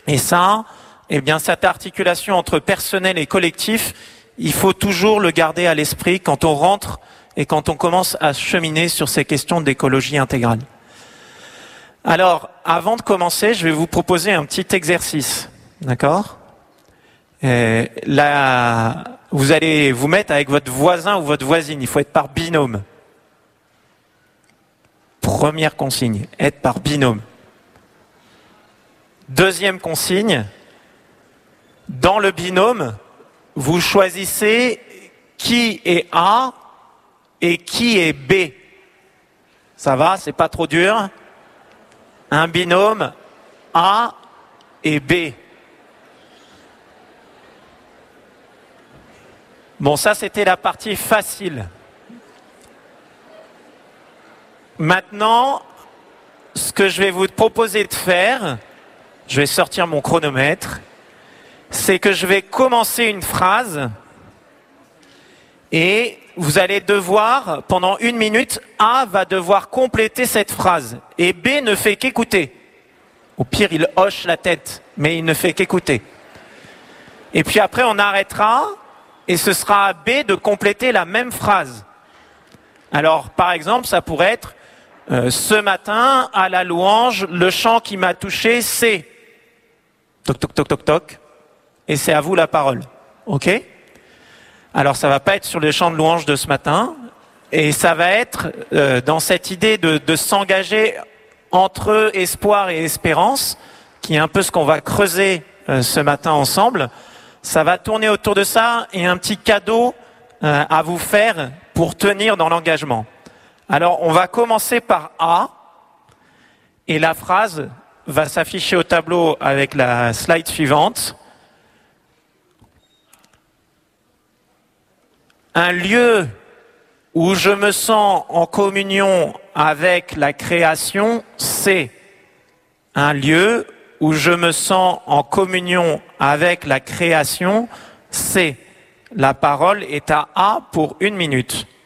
Et ça, eh bien, cette articulation entre personnel et collectif, il faut toujours le garder à l'esprit quand on rentre et quand on commence à cheminer sur ces questions d'écologie intégrale. Alors, avant de commencer, je vais vous proposer un petit exercice, d'accord ? Là, vous allez vous mettre avec votre voisin ou votre voisine, il faut être par binôme. Première consigne, être par binôme. Deuxième consigne, dans le binôme, vous choisissez qui est A et qui est B. Ça va, c'est pas trop dur. Un binôme A et B. Bon, ça c'était la partie facile. Maintenant, ce que je vais vous proposer de faire, je vais sortir mon chronomètre, c'est que je vais commencer une phrase et vous allez devoir, pendant 1 minute, A va devoir compléter cette phrase et B ne fait qu'écouter. Au pire, il hoche la tête, mais il ne fait qu'écouter. Et puis après, on arrêtera et ce sera à B de compléter la même phrase. Alors, par exemple, ça pourrait être ce matin, à la louange, le chant qui m'a touché, c'est... Toc, toc, toc, toc, toc. Et c'est à vous la parole. OK ? Alors, ça va pas être sur le chant de louange de ce matin. Et ça va être dans cette idée de s'engager entre espoir et espérance, qui est un peu ce qu'on va creuser ce matin ensemble. Ça va tourner autour de ça et un petit cadeau à vous faire pour tenir dans l'engagement. Alors, on va commencer par A et la phrase va s'afficher au tableau avec la slide suivante. Un lieu où je me sens en communion avec la création, c'est un lieu où je me sens en communion avec la création, c'est. La parole est à A pour 1 minute.